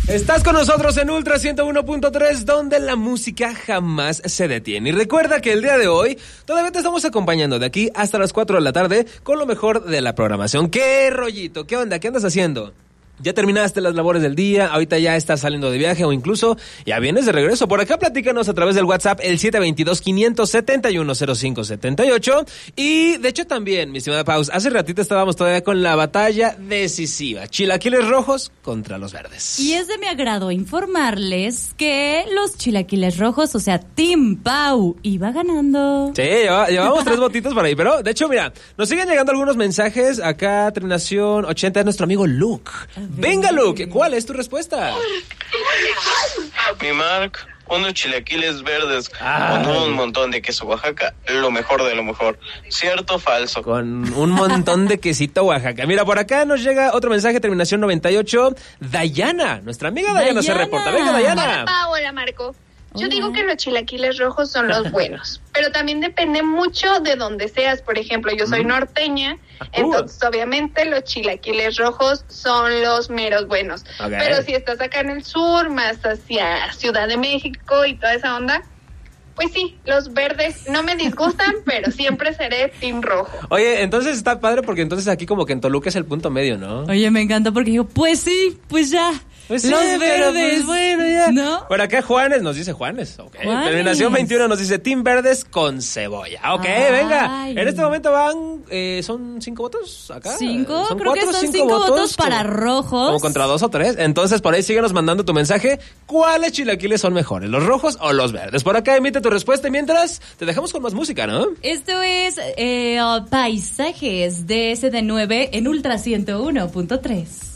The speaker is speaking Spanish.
Estás con nosotros en Ultra 101.3, donde la música jamás se detiene. Y recuerda que el día de hoy todavía te estamos acompañando de aquí hasta las 4 de la tarde con lo mejor de la programación. ¿Qué rollito? ¿Qué onda? ¿Qué andas haciendo? ¿Ya terminaste las labores del día? ¿Ahorita ya estás saliendo de viaje o incluso ya vienes de regreso? Por acá platícanos a través del WhatsApp, el 722-571-0578. Y de hecho también, mi estimada Paus, hace ratito estábamos todavía con la batalla decisiva. Chilaquiles rojos contra los verdes. Y es de mi agrado informarles que los chilaquiles rojos, o sea, Team Pau, iba ganando. Sí, llevamos 3 votitos por ahí. Pero, de hecho, mira, nos siguen llegando algunos mensajes. Acá, terminación 80, es nuestro amigo Luke. Venga, Luke, ¿cuál es tu respuesta? Mi Mark, unos chilaquiles verdes con un montón de queso Oaxaca, lo mejor de lo mejor. ¿Cierto o falso? Con un montón de quesito Oaxaca. Mira, por acá nos llega otro mensaje, terminación 98. Dayana, nuestra amiga Dayana se reporta. Venga, Dayana. Hola, Pau, hola, Marco. Yo digo que los chilaquiles rojos son los buenos, pero también depende mucho de donde seas. Por ejemplo, yo soy norteña, entonces obviamente los chilaquiles rojos son los meros buenos. Okay. Pero si estás acá en el sur, más hacia Ciudad de México y toda esa onda, pues sí, los verdes no me disgustan, pero siempre seré team rojo. Oye, entonces está padre porque entonces aquí como que en Toluca es el punto medio, ¿no? Oye, me encanta porque digo, pues sí, pues ya. Pues sí, los verdes, pues bueno, ya. ¿No? Por acá Juanes nos dice Juanes. Okay. Terminación 21 nos dice Team Verdes con cebolla. Ok, venga. En este momento van, ¿son 5 votos acá? 5, ¿Son creo 4, que son 5 votos para rojos. Como contra 2 o 3. Entonces por ahí síguenos mandando tu mensaje. ¿Cuáles chilaquiles son mejores, los rojos o los verdes? Por acá emite tu respuesta y mientras te dejamos con más música, ¿no? Esto es Paisajes de SD9 en Ultra 101.3.